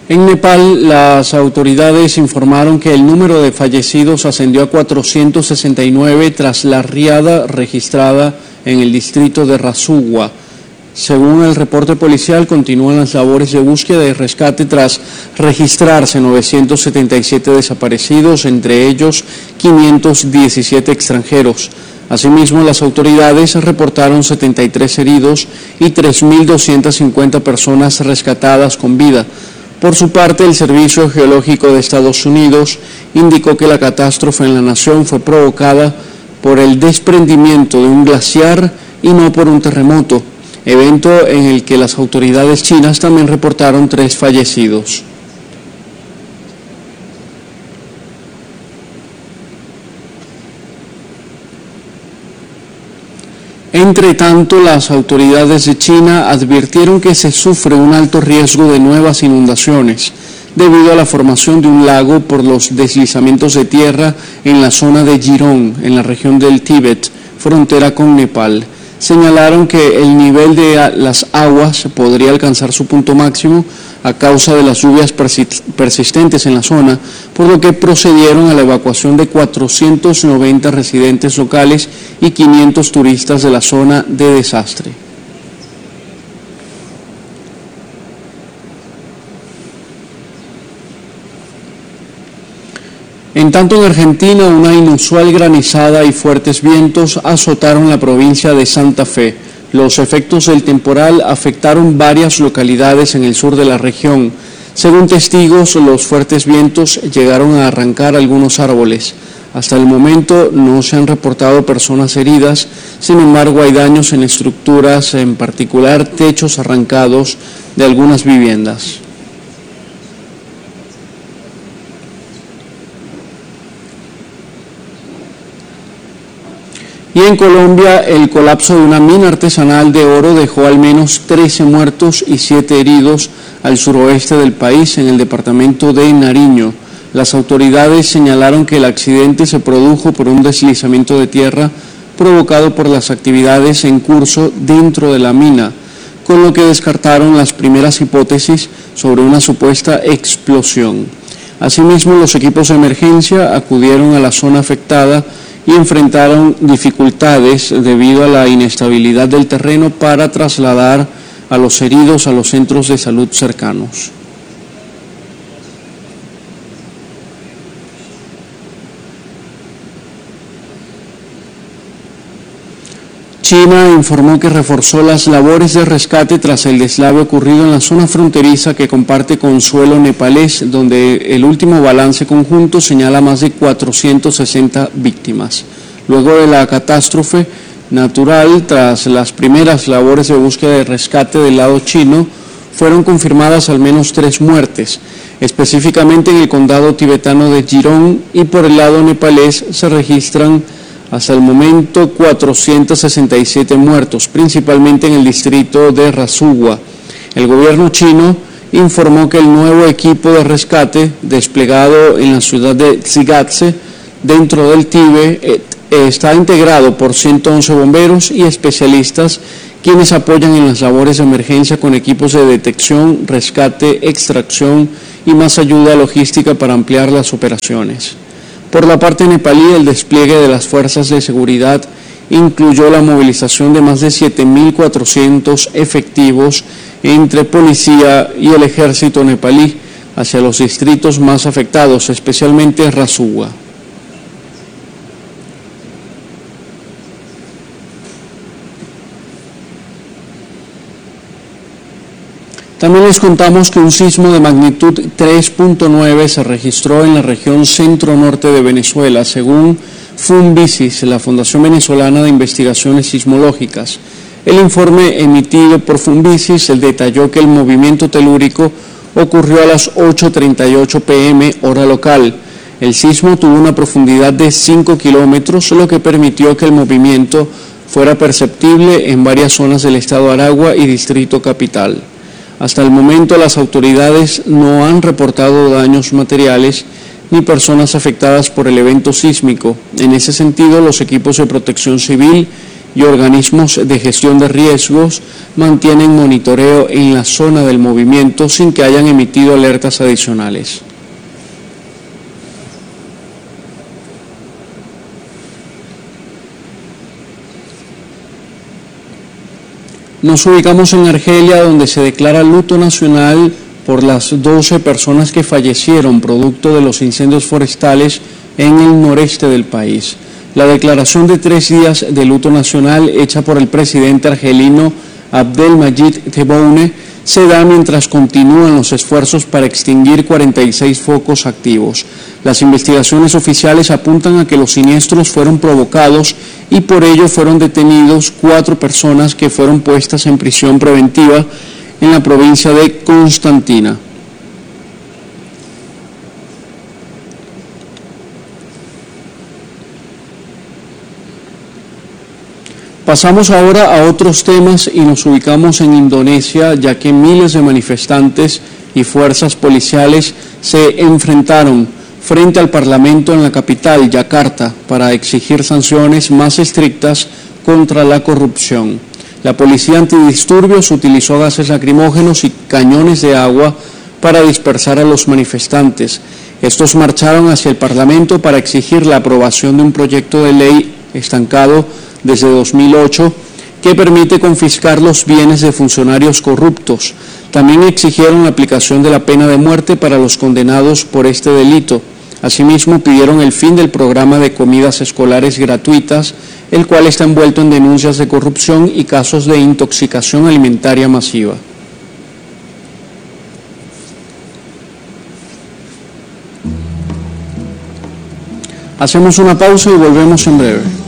En Nepal, las autoridades informaron que el número de fallecidos ascendió a 469 tras la riada registrada en el distrito de Rasugwa. Según el reporte policial, continúan las labores de búsqueda y rescate tras registrarse 977 desaparecidos, entre ellos 517 extranjeros. Asimismo, las autoridades reportaron 73 heridos y 3.250 personas rescatadas con vida. Por su parte, el Servicio Geológico de Estados Unidos indicó que la catástrofe en la nación fue provocada por el desprendimiento de un glaciar y no por un terremoto, evento en el que las autoridades chinas también reportaron 3 fallecidos. Entre tanto, las autoridades de China advirtieron que se sufre un alto riesgo de nuevas inundaciones debido a la formación de un lago por los deslizamientos de tierra en la zona de Jirong, en la región del Tíbet, frontera con Nepal. Señalaron que el nivel de las aguas podría alcanzar su punto máximo a causa de las lluvias persistentes en la zona, por lo que procedieron a la evacuación de 490 residentes locales y 500 turistas de la zona de desastre. En tanto, en Argentina, una inusual granizada y fuertes vientos azotaron la provincia de Santa Fe. Los efectos del temporal afectaron varias localidades en el sur de la región. Según testigos, los fuertes vientos llegaron a arrancar algunos árboles. Hasta el momento no se han reportado personas heridas, sin embargo hay daños en estructuras, en particular techos arrancados de algunas viviendas. Y en Colombia, el colapso de una mina artesanal de oro dejó al menos 13 muertos y 7 heridos al suroeste del país, en el departamento de Nariño. Las autoridades señalaron que el accidente se produjo por un deslizamiento de tierra provocado por las actividades en curso dentro de la mina, con lo que descartaron las primeras hipótesis sobre una supuesta explosión. Asimismo, los equipos de emergencia acudieron a la zona afectada y enfrentaron dificultades debido a la inestabilidad del terreno para trasladar a los heridos a los centros de salud cercanos. China informó que reforzó las labores de rescate tras el deslave ocurrido en la zona fronteriza que comparte con suelo nepalés, donde el último balance conjunto señala más de 460 víctimas. Luego de la catástrofe natural, tras las primeras labores de búsqueda y rescate del lado chino, fueron confirmadas al menos 3 muertes, específicamente en el condado tibetano de Jirong, y por el lado nepalés se registran hasta el momento 467 muertos, principalmente en el distrito de Rasugwa. El gobierno chino informó que el nuevo equipo de rescate desplegado en la ciudad de Xigatse, dentro del Tíbet, está integrado por 111 bomberos y especialistas, quienes apoyan en las labores de emergencia con equipos de detección, rescate, extracción y más ayuda logística para ampliar las operaciones. Por la parte nepalí, el despliegue de las fuerzas de seguridad incluyó la movilización de más de 7.400 efectivos entre policía y el ejército nepalí hacia los distritos más afectados, especialmente Rasugwa. También les contamos que un sismo de magnitud 3.9 se registró en la región centro-norte de Venezuela, según Funvisis, la Fundación Venezolana de Investigaciones Sismológicas. El informe emitido por Funvisis detalló que el movimiento telúrico ocurrió a las 8:38 p.m. hora local. El sismo tuvo una profundidad de 5 kilómetros, lo que permitió que el movimiento fuera perceptible en varias zonas del estado Aragua y Distrito Capital. Hasta el momento, las autoridades no han reportado daños materiales ni personas afectadas por el evento sísmico. En ese sentido, los equipos de protección civil y organismos de gestión de riesgos mantienen monitoreo en la zona del movimiento sin que hayan emitido alertas adicionales. Nos ubicamos en Argelia, donde se declara luto nacional por las 12 personas que fallecieron producto de los incendios forestales en el noreste del país. La declaración de 3 días de luto nacional hecha por el presidente argelino Abdelmadjid Tebboune se da mientras continúan los esfuerzos para extinguir 46 focos activos. Las investigaciones oficiales apuntan a que los siniestros fueron provocados y por ello fueron detenidos 4 personas que fueron puestas en prisión preventiva en la provincia de Constantina. Pasamos ahora a otros temas y nos ubicamos en Indonesia, ya que miles de manifestantes y fuerzas policiales se enfrentaron frente al Parlamento en la capital, Yakarta, para exigir sanciones más estrictas contra la corrupción. La policía antidisturbios utilizó gases lacrimógenos y cañones de agua para dispersar a los manifestantes. Estos marcharon hacia el Parlamento para exigir la aprobación de un proyecto de ley estancado desde 2008 que permite confiscar los bienes de funcionarios corruptos. También exigieron la aplicación de la pena de muerte para los condenados por este delito. Asimismo, pidieron el fin del programa de comidas escolares gratuitas, el cual está envuelto en denuncias de corrupción y casos de intoxicación alimentaria masiva. Hacemos una pausa y volvemos en breve.